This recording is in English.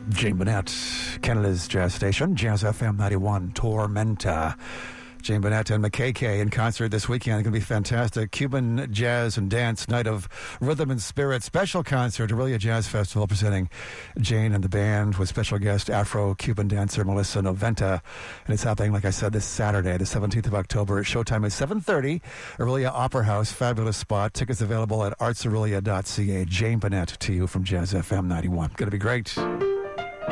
Jane Bennett, Canada's jazz station, Jazz FM 91, Tormenta. Jane Bennett and McKay in concert this weekend. It's going to be fantastic. Cuban Jazz and Dance Night of Rhythm and Spirit special concert, Aurelia Jazz Festival, presenting Jane and the band with special guest Afro-Cuban dancer Melissa Noventa. And it's happening, like I said, this Saturday, the 17th of October. Showtime is 7:30. Aurelia Opera House, fabulous spot. Tickets available at artsaurelia.ca. Jane Bennett to you from Jazz FM 91. Going to be great.